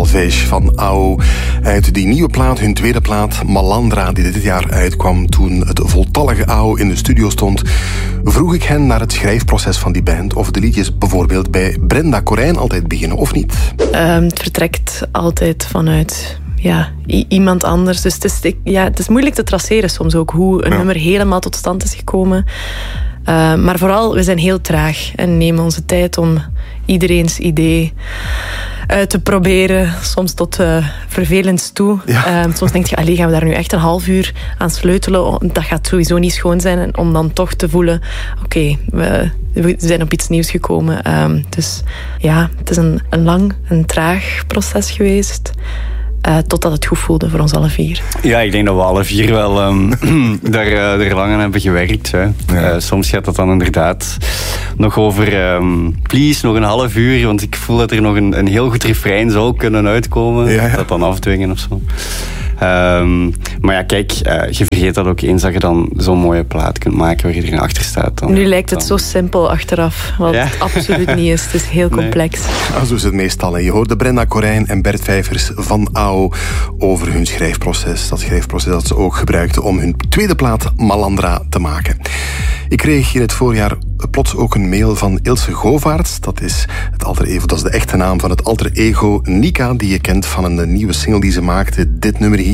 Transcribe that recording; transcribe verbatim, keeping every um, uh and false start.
Salvage van Ao. Uit die nieuwe plaat, hun tweede plaat, Malandra, die dit jaar uitkwam toen het voltallige Ao in de studio stond, vroeg ik hen naar het schrijfproces van die band. Of de liedjes bijvoorbeeld bij Brenda Corijn altijd beginnen, of niet? Um, het vertrekt altijd vanuit ja, i- iemand anders. Dus het is, ja, het is moeilijk te traceren soms ook hoe een ja. nummer helemaal tot stand is gekomen. Uh, maar vooral, we zijn heel traag en nemen onze tijd om iedereen's idee uit te proberen. Soms tot uh, vervelend toe. Ja. Uh, soms denk je, allee, gaan we daar nu echt een half uur aan sleutelen? Dat gaat sowieso niet schoon zijn. En om dan toch te voelen, oké, okay, we, we zijn op iets nieuws gekomen. Um, dus ja, het is een, een lang, een traag proces geweest. Uh, totdat het goed voelde voor ons alle vier. Ja, ik denk dat we alle vier wel um, daar, uh, daar lang aan hebben gewerkt. Hè. Ja. Uh, soms gaat dat dan inderdaad nog over um, please, nog een half uur, want ik voel dat er nog een, een heel goed refrein zou kunnen uitkomen. Ja, ja. Dat dan afdwingen of zo. Um, maar ja, kijk, uh, je vergeet dat ook eens dat je dan zo'n mooie plaat kunt maken waar iedereen achter staat. Dan, nu lijkt het dan... zo simpel achteraf, wat ja? het absoluut niet is. Het is heel complex. Nee. Zo is het meestal. En je hoorde Brenda Corijn en Bert Vijvers van Ao over hun schrijfproces. Dat schrijfproces dat ze ook gebruikten om hun tweede plaat Malandra te maken. Ik kreeg in het voorjaar plots ook een mail van Ilse Govaerts. Dat is het alter ego, dat is de echte naam van het alter ego Nika, die je kent van een nieuwe single die ze maakte. Dit nummer hier.